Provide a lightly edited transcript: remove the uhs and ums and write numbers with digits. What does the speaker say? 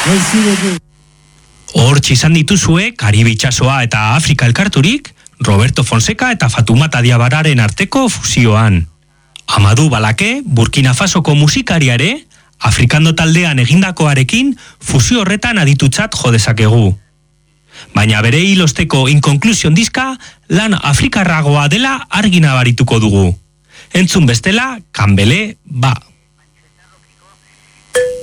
Hortxe izan dituzue Karibe itsasoa eta Afrika elkarturik, Roberto Fonseca eta Fatoumata Diabararen arteko fusioan. Amadou Balake, Burkina Fasoko musikariare, Afrikando taldean egindakoarekin fusio horretan aditutzat jo dezakegu. Baina bere hilosteko Inconclusion diska lan afrikarragoa dela argi nabarituko dugu. Entzun bestela, kanbele, ba.